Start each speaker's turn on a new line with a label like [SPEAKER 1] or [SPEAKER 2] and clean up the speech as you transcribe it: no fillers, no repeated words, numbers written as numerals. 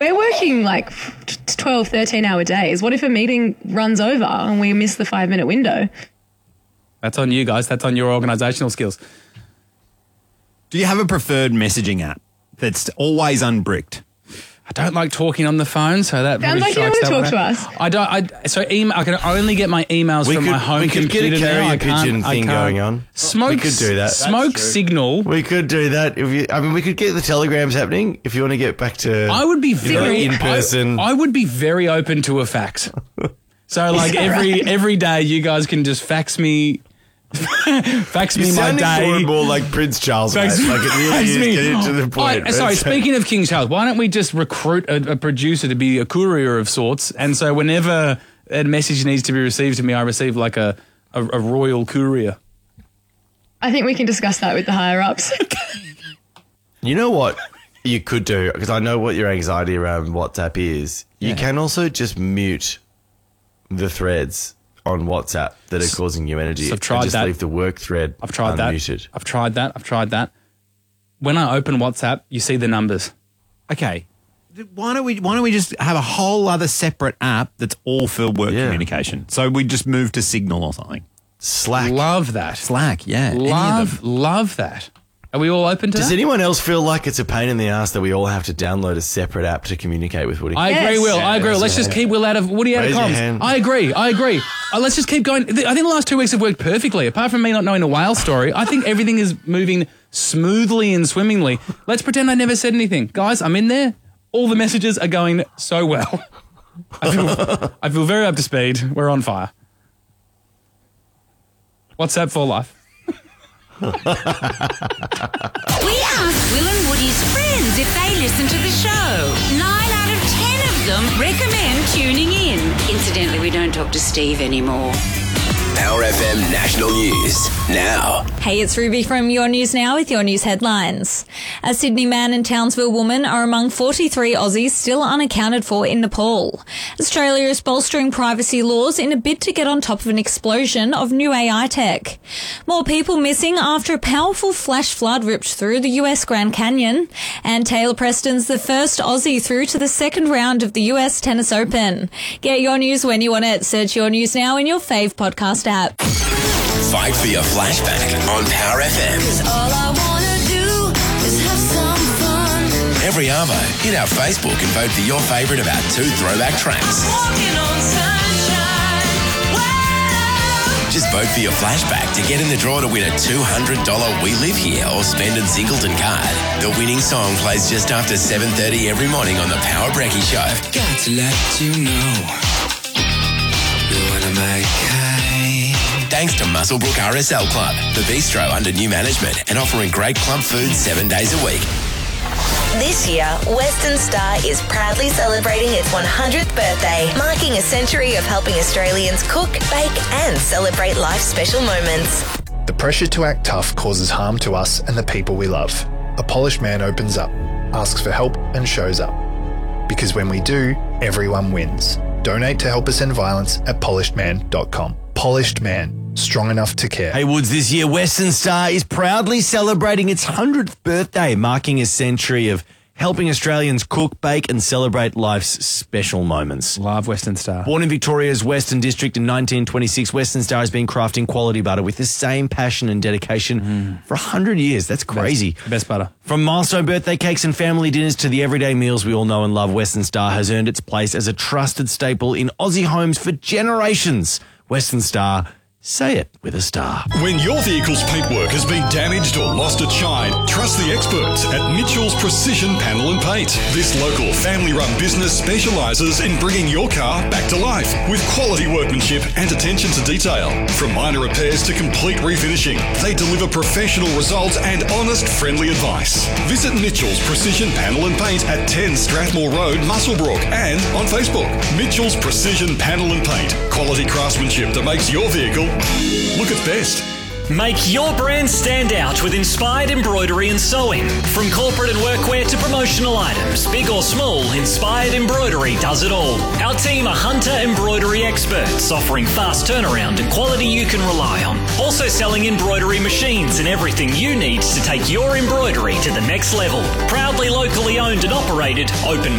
[SPEAKER 1] We're working like 12, 13-hour days. What if a meeting runs over and we miss the 5-minute window?
[SPEAKER 2] That's on you guys. That's on your organisational skills.
[SPEAKER 3] Do you have a preferred messaging app that's always unbricked?
[SPEAKER 2] I don't like talking on the phone, so that
[SPEAKER 1] sounds like you don't want to talk to us.
[SPEAKER 2] I don't. So email. I can only get my emails from my home computer.
[SPEAKER 4] We could get a carrier pigeon thing going on.
[SPEAKER 2] Smoke.
[SPEAKER 4] We could do that.
[SPEAKER 2] Smoke signal.
[SPEAKER 4] We could do that. We could get the telegrams happening. If you want to get back to,
[SPEAKER 2] I would be very
[SPEAKER 4] in person.
[SPEAKER 2] I would be very open to a fax. So like every day, you guys can just fax me. Fax me my day.
[SPEAKER 4] More and more like Prince Charles. Like it really is getting to the point.
[SPEAKER 2] Sorry, speaking of King Charles, why don't we just recruit a producer to be a courier of sorts? And so whenever a message needs to be received to me, I receive like a royal courier.
[SPEAKER 1] I think we can discuss that with the higher ups.
[SPEAKER 4] You know what you could do, because I know what your anxiety around WhatsApp is. You can also just mute the threads on WhatsApp that are causing you energy.
[SPEAKER 2] So I've tried
[SPEAKER 4] just
[SPEAKER 2] that.
[SPEAKER 4] Leave the work thread unmuted.
[SPEAKER 2] I've tried that. When I open WhatsApp, you see the numbers.
[SPEAKER 3] Okay. Why don't we just have a whole other separate app that's all for work communication? So we just move to Signal or something.
[SPEAKER 4] Slack.
[SPEAKER 2] Love that.
[SPEAKER 3] Slack, yeah.
[SPEAKER 2] Love that. Are we all open to that?
[SPEAKER 4] Does anyone else feel like it's a pain in the ass that we all have to download a separate app to communicate with Woody?
[SPEAKER 2] I agree, Will. I agree. Let's just keep Will out of Woody out of comms. I agree. Let's just keep going. I think the last 2 weeks have worked perfectly. Apart from me not knowing a whale story, I think everything is moving smoothly and swimmingly. Let's pretend I never said anything. Guys, I'm in there. All the messages are going so well. I feel very up to speed. We're on fire. WhatsApp for life.
[SPEAKER 5] We asked Will and Woody's friends if they listen to the show. 9 out of 10 of them recommend tuning in. Incidentally, we don't talk to Steve anymore.
[SPEAKER 6] Power FM National News now.
[SPEAKER 7] Hey, it's Ruby from Your News Now with your news headlines. A Sydney man and Townsville woman are among 43 Aussies still unaccounted for in Nepal. Australia is bolstering privacy laws in a bid to get on top of an explosion of new AI tech. More people missing after a powerful flash flood ripped through the US Grand Canyon. And Taylor Preston's the first Aussie through to the second round of the US Tennis Open. Get your news when you want it. Search Your News Now in your fave podcast app.
[SPEAKER 6] Fight for your flashback on Power FM.
[SPEAKER 5] All I wanna do is have some fun.
[SPEAKER 6] Every arvo, hit our Facebook and vote for your favourite of our 2 throwback tracks.
[SPEAKER 5] Walking on sunshine. Wow.
[SPEAKER 6] Just vote for your flashback to get in the draw to win a $200 We Live Here or Spend and Singleton card. The winning song plays just after 7:30 every morning on the Power Brekkie Show.
[SPEAKER 8] Got to let you know you wanna make
[SPEAKER 6] Thanks to Muswellbrook RSL Club, the bistro under new management and offering great club food 7 days a week.
[SPEAKER 9] This year, Western Star is proudly celebrating its 100th birthday, marking a century of helping Australians cook, bake and celebrate life's special moments.
[SPEAKER 10] The pressure to act tough causes harm to us and the people we love. A polished man opens up, asks for help and shows up. Because when we do, everyone wins. Donate to help us end violence at polishedman.com. Polished Man. Strong enough to care.
[SPEAKER 4] Hey Woods, this year Western Star is proudly celebrating its 100th birthday, marking a century of helping Australians cook, bake and celebrate life's special moments.
[SPEAKER 2] Love Western Star.
[SPEAKER 4] Born in Victoria's Western District in 1926, Western Star has been crafting quality butter with the same passion and dedication for 100 years. That's crazy.
[SPEAKER 2] Best butter.
[SPEAKER 4] From milestone birthday cakes and family dinners to the everyday meals we all know and love, Western Star has earned its place as a trusted staple in Aussie homes for generations. Western Star, say it with a star.
[SPEAKER 11] When your vehicle's paintwork has been damaged or lost its shine, trust the experts at Mitchell's Precision Panel and Paint. This local family-run business specialises in bringing your car back to life with quality workmanship and attention to detail. From minor repairs to complete refinishing, they deliver professional results and honest, friendly advice. Visit Mitchell's Precision Panel and Paint at 10 Strathmore Road, Muswellbrook, and on Facebook. Mitchell's Precision Panel and Paint. Quality craftsmanship that makes your vehicle look its best.
[SPEAKER 12] Make your brand stand out with inspired embroidery and sewing. From corporate and workwear to promotional items, big or small, Inspired Embroidery does it all. Our team are Hunter embroidery experts, offering fast turnaround and quality you can rely on. Also selling embroidery machines and everything you need to take your embroidery to the next level. Proudly locally owned and operated, open